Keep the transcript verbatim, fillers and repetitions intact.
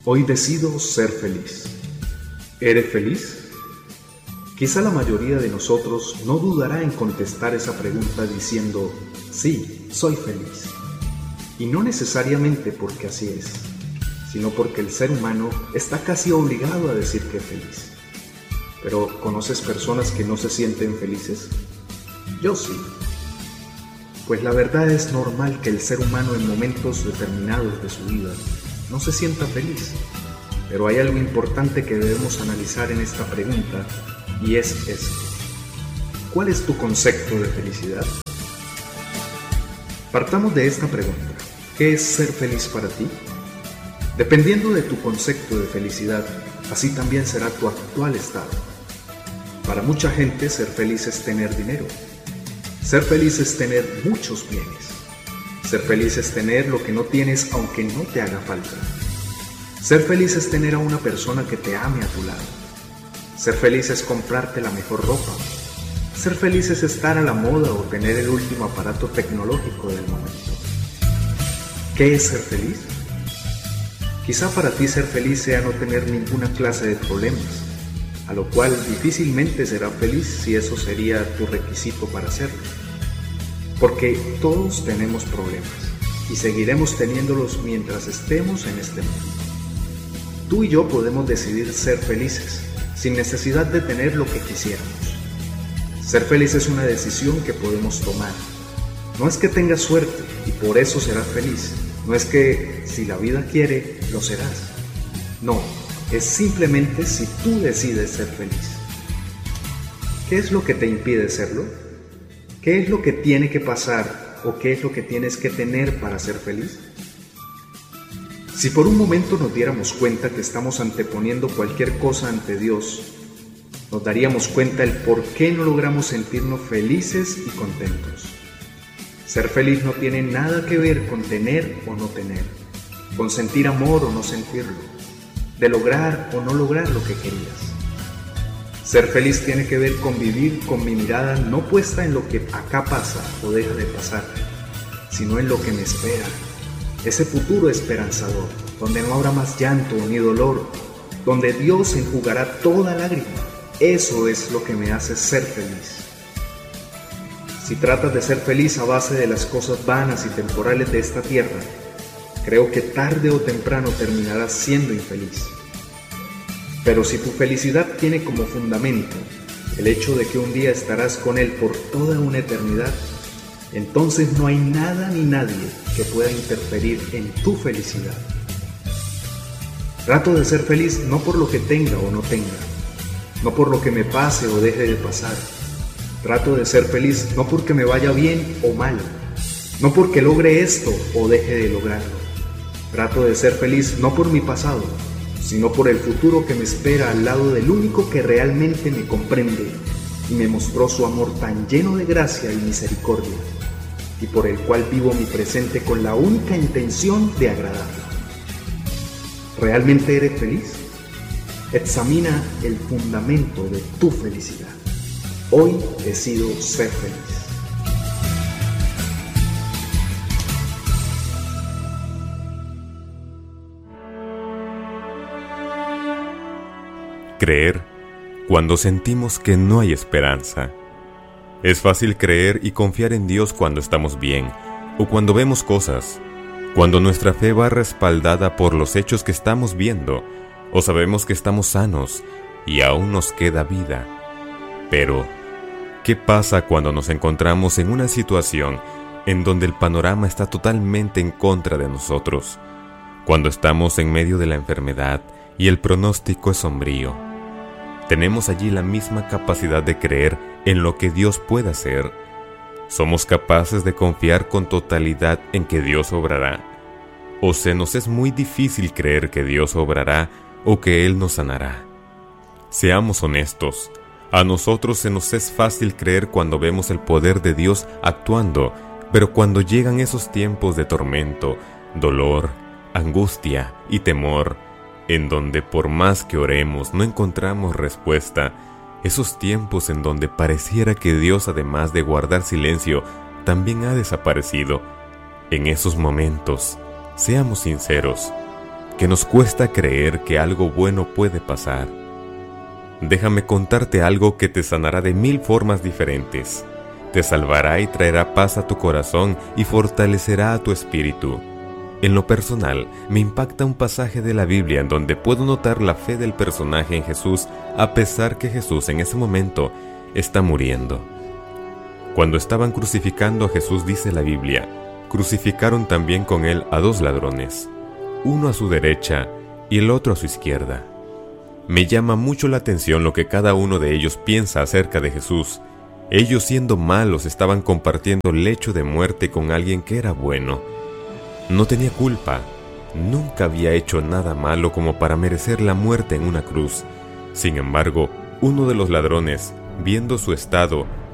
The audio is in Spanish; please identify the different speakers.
Speaker 1: Hoy decido ser feliz. ¿Eres feliz? Quizá la mayoría de nosotros no dudará en contestar esa pregunta diciendo, sí, soy feliz. Y no necesariamente porque así es, sino porque el ser humano está casi obligado a decir que es feliz. Pero, ¿conoces personas que no se sienten felices? Yo sí. Pues la verdad es normal que el ser humano en momentos determinados de su vida no se sienta feliz. Pero hay algo importante que debemos analizar en esta pregunta y es esto. ¿Cuál es tu concepto de felicidad? Partamos de esta pregunta. ¿Qué es ser feliz para ti? Dependiendo de tu concepto de felicidad, así también será tu actual estado. Para mucha gente, ser feliz es tener dinero. Ser feliz es tener muchos bienes. Ser feliz es tener lo que no tienes aunque no te haga falta. Ser feliz es tener a una persona que te ame a tu lado. Ser feliz es comprarte la mejor ropa. Ser feliz es estar a la moda o tener el último aparato tecnológico del momento. ¿Qué es ser feliz? Quizá para ti ser feliz sea no tener ninguna clase de problemas, a lo cual difícilmente serás feliz si eso sería tu requisito para serlo. Porque todos tenemos problemas y seguiremos teniéndolos mientras estemos en este mundo. Tú y yo podemos decidir ser felices, sin necesidad de tener lo que quisiéramos. Ser feliz es una decisión que podemos tomar. No es que tengas suerte y por eso serás feliz. No es que si la vida quiere, lo serás. No, es simplemente si tú decides ser feliz. ¿Qué es lo que te impide serlo? ¿Qué es lo que tiene que pasar o qué es lo que tienes que tener para ser feliz? Si por un momento nos diéramos cuenta que estamos anteponiendo cualquier cosa ante Dios, nos daríamos cuenta el por qué no logramos sentirnos felices y contentos. Ser feliz no tiene nada que ver con tener o no tener, con sentir amor o no sentirlo, de lograr o no lograr lo que querías. Ser feliz tiene que ver con vivir con mi mirada no puesta en lo que acá pasa o deja de pasar, sino en lo que me espera, ese futuro esperanzador, donde no habrá más llanto ni dolor, donde Dios enjugará toda lágrima. Eso es lo que me hace ser feliz. Si tratas de ser feliz a base de las cosas vanas y temporales de esta tierra, creo que tarde o temprano terminarás siendo infeliz. Pero si tu felicidad tiene como fundamento el hecho de que un día estarás con Él por toda una eternidad, entonces no hay nada ni nadie que pueda interferir en tu felicidad. Trato de ser feliz no por lo que tenga o no tenga, no por lo que me pase o deje de pasar. Trato de ser feliz no porque me vaya bien o mal, no porque logre esto o deje de lograrlo. Trato de ser feliz no por mi pasado, sino por el futuro que me espera al lado del único que realmente me comprende y me mostró su amor tan lleno de gracia y misericordia, y por el cual vivo mi presente con la única intención de agradarlo. ¿Realmente eres feliz? Examina el fundamento de tu felicidad. Hoy decido ser feliz.
Speaker 2: Creer cuando sentimos que no hay esperanza. Es fácil creer y confiar en Dios cuando estamos bien o cuando vemos cosas, cuando nuestra fe va respaldada por los hechos que estamos viendo o sabemos que estamos sanos y aún nos queda vida. Pero, ¿qué pasa cuando nos encontramos en una situación en donde el panorama está totalmente en contra de nosotros? Cuando estamos en medio de la enfermedad y el pronóstico es sombrío. ¿Tenemos allí la misma capacidad de creer en lo que Dios puede hacer? ¿Somos capaces de confiar con totalidad en que Dios obrará? ¿O se nos es muy difícil creer que Dios obrará o que Él nos sanará? Seamos honestos. A nosotros se nos es fácil creer cuando vemos el poder de Dios actuando, pero cuando llegan esos tiempos de tormento, dolor, angustia y temor, en donde por más que oremos no encontramos respuesta, esos tiempos en donde pareciera que Dios, además de guardar silencio, también ha desaparecido, en esos momentos, seamos sinceros, que nos cuesta creer que algo bueno puede pasar. Déjame contarte algo que te sanará de mil formas diferentes. Te salvará y traerá paz a tu corazón y fortalecerá a tu espíritu. En lo personal, me impacta un pasaje de la Biblia en donde puedo notar la fe del personaje en Jesús, a pesar que Jesús en ese momento está muriendo. Cuando estaban crucificando a Jesús, dice la Biblia, crucificaron también con él a dos ladrones, uno a su derecha y el otro a su izquierda. Me llama mucho la atención lo que cada uno de ellos piensa acerca de Jesús. Ellos, siendo malos, estaban compartiendo lecho de muerte con alguien que era bueno. No tenía culpa, nunca había hecho nada malo como para merecer la muerte en una cruz. Sin embargo, uno de los ladrones, viendo su estado,